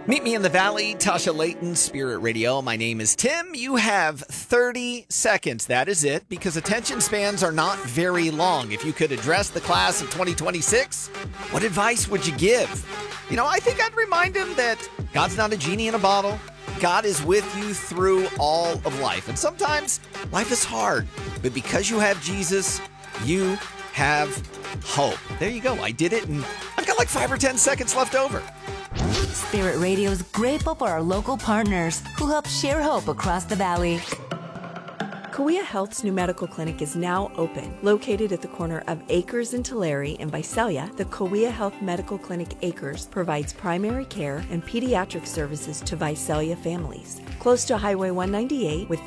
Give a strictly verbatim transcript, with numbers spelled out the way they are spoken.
Meet me in the valley, Tasha Layton, Spirit Radio. My name is Tim. You have thirty seconds. That is it, because attention spans are not very long. If you could address the class of twenty twenty-six, what advice would you give? You know, I think I'd remind him that God's not a genie in a bottle. God is with you through all of life. And sometimes life is hard, but because you have Jesus, you have hope. There you go. I did it, and I've got like five or ten seconds left over. Spirit Radio is grateful for our local partners who help share hope across the valley. Kauai Health's new medical clinic is now open. Located at the corner of Acres and Tulare in Visalia, the Kauai Health Medical Clinic Acres provides primary care and pediatric services to Visalia families. Close to Highway one ninety-eight with